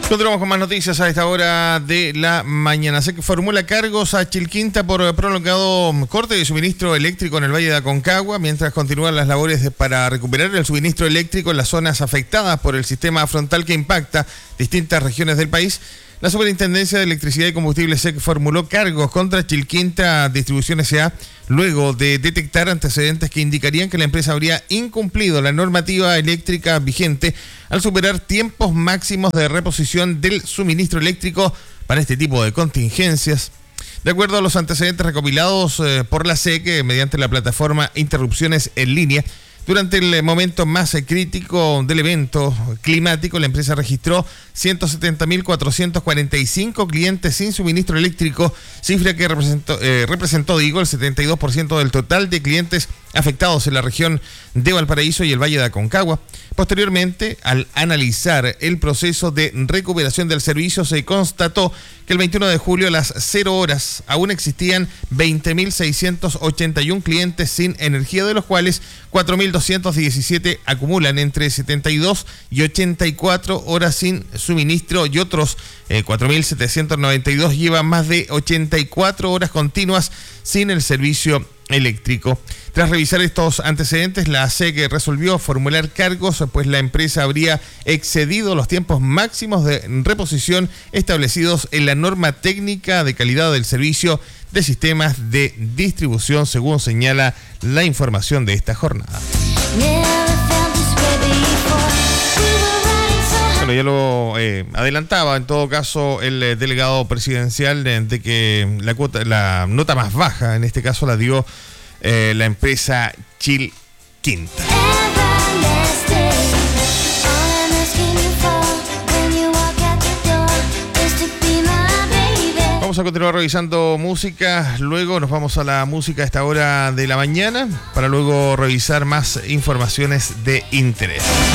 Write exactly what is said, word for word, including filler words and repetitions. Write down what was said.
Continuamos con más noticias a esta hora de la mañana. Se formula cargos a Chilquinta por prolongado corte de suministro eléctrico en el Valle de Aconcagua, mientras continúan las labores de, para recuperar el suministro eléctrico en las zonas afectadas por el sistema frontal que impacta distintas regiones del país. La Superintendencia de Electricidad y Combustibles S E C formuló cargos contra Chilquinta Distribución S A luego de detectar antecedentes que indicarían que la empresa habría incumplido la normativa eléctrica vigente al superar tiempos máximos de reposición del suministro eléctrico para este tipo de contingencias. De acuerdo a los antecedentes recopilados eh, por la S E C mediante la plataforma Interrupciones en Línea, durante el momento más crítico del evento climático, la empresa registró ciento setenta mil cuatrocientos cuarenta y cinco clientes sin suministro eléctrico, cifra que representó, eh, representó, digo, el setenta y dos por ciento del total de clientes afectados en la región de Valparaíso y el Valle de Aconcagua. Posteriormente, al analizar el proceso de recuperación del servicio, se constató que el veintiuno de julio a las cero horas aún existían veinte mil seiscientos ochenta y uno clientes sin energía, de los cuales cuatro mil doscientos diecisiete acumulan entre setenta y dos y ochenta y cuatro horas sin suministro y otros eh, cuatro mil setecientos noventa y dos llevan más de ochenta y cuatro horas continuas sin el servicio eléctrico. Tras revisar estos antecedentes, la S E C resolvió formular cargos, pues la empresa habría excedido los tiempos máximos de reposición establecidos en la norma técnica de calidad del servicio de sistemas de distribución, según señala la información de esta jornada. Bueno, ya lo eh, adelantaba en todo caso el eh, delegado presidencial de, de que la cuota, la nota más baja en este caso la dio eh, la empresa Chilquinta. Vamos a continuar revisando música, luego nos vamos a la música a esta hora de la mañana para luego revisar más informaciones de interés.